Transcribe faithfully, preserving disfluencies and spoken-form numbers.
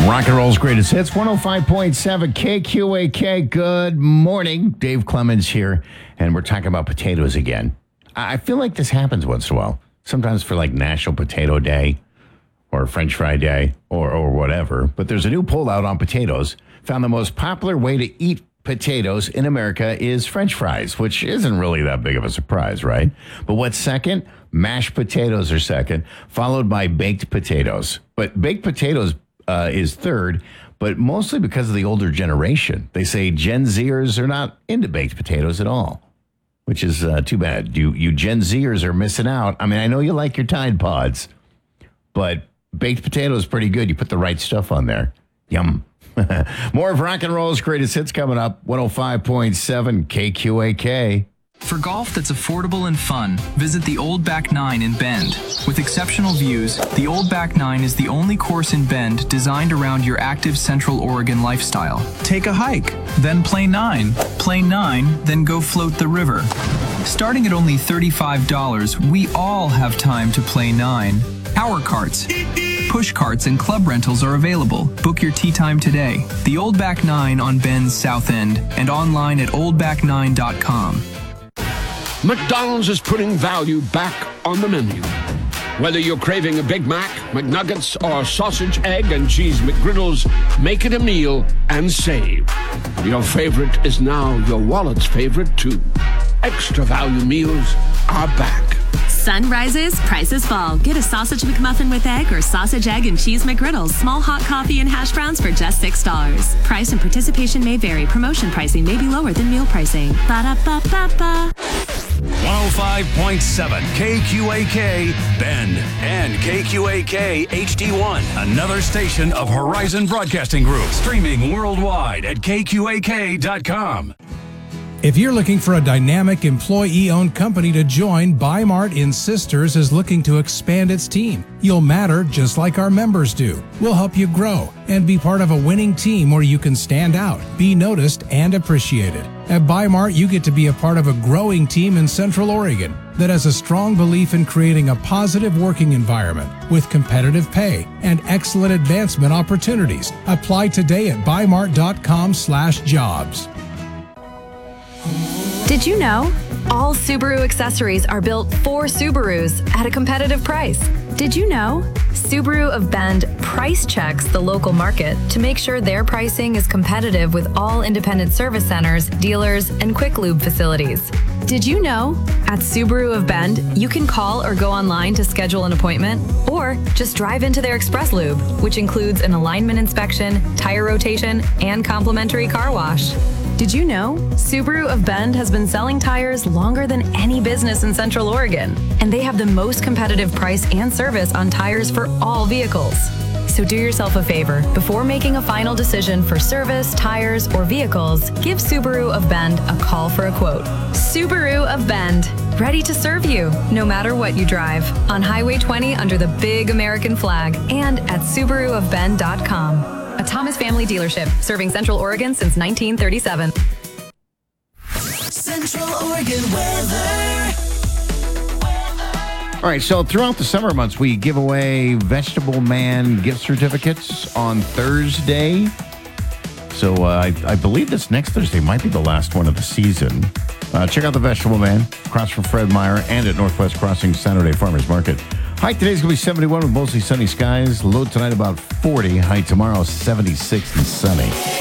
Rock and roll's greatest hits, one oh five point seven K Q A K. Good morning. Dave Clemens here, and we're talking about potatoes again. I feel like this happens once in a while. Sometimes for like National Potato Day or French Fry Day or, or whatever. But there's a new poll out on potatoes. Found the most popular way to eat potatoes in America is French fries, which isn't really that big of a surprise, right? But what's second? Mashed potatoes are second, followed by baked potatoes. But baked potatoes uh, is third, but mostly because of the older generation. They say Gen Zers are not into baked potatoes at all, which is uh, too bad. You, you Gen Zers are missing out. I mean, I know you like your Tide Pods, but baked potatoes is pretty good. You put the right stuff on there. Yum. More of rock and roll's greatest hits coming up. one oh five point seven K Q A K. For golf that's affordable and fun, visit the Old Back Nine in Bend. With exceptional views, the Old Back Nine is the only course in Bend designed around your active Central Oregon lifestyle. Take a hike, then play nine. Play nine, then go float the river. Starting at only thirty-five dollars, we all have time to play nine. Power carts, push carts, and club rentals are available. Book your tee time today. The Old Back Nine on Bend's South End and online at old back nine dot com. McDonald's is putting value back on the menu. Whether you're craving a Big Mac, McNuggets, or sausage, egg, and cheese McGriddles, make it a meal and save. Your favorite is now your wallet's favorite, too. Extra value meals are back. Sun rises, prices fall. Get a sausage McMuffin with egg or sausage, egg, and cheese McGriddles. Small hot coffee and hash browns for just six dollars. Price and participation may vary. Promotion pricing may be lower than meal pricing. Ba-da-ba-ba-ba. one oh five point seven K Q A K Bend and K Q A K H D one, another station of Horizon Broadcasting Group, streaming worldwide at K Q A K dot com. If you're looking for a dynamic employee-owned company to join, Bi-Mart in Sisters is looking to expand its team. You'll matter just like our members do. We'll help you grow and be part of a winning team where you can stand out, be noticed, and appreciated. At Bi-Mart, you get to be a part of a growing team in Central Oregon that has a strong belief in creating a positive working environment with competitive pay and excellent advancement opportunities. Apply today at bi mart dot com slash jobs. Did you know? All Subaru accessories are built for Subarus at a competitive price. Did you know? Subaru of Bend price checks the local market to make sure their pricing is competitive with all independent service centers, dealers, and quick lube facilities. Did you know? At Subaru of Bend, you can call or go online to schedule an appointment, or just drive into their express lube, which includes an alignment inspection, tire rotation, and complimentary car wash. Did you know? Subaru of Bend has been selling tires longer than any business in Central Oregon, and they have the most competitive price and service on tires for all vehicles. So do yourself a favor. Before making a final decision for service, tires, or vehicles, give Subaru of Bend a call for a quote. Subaru of Bend, ready to serve you, no matter what you drive. On Highway twenty under the big American flag and at subaru of bend dot com. A Thomas family dealership serving Central Oregon since nineteen thirty-seven. Central Oregon weather. All right, so throughout the summer months, we give away Vegetable Man gift certificates on Thursday. So uh, I, I believe this next Thursday might be the last one of the season. Uh, check out the Vegetable Man across from Fred Meyer and at Northwest Crossing Saturday Farmers Market. High today's going to be seventy-one with mostly sunny skies. Low tonight about forty. High tomorrow seventy-six and sunny.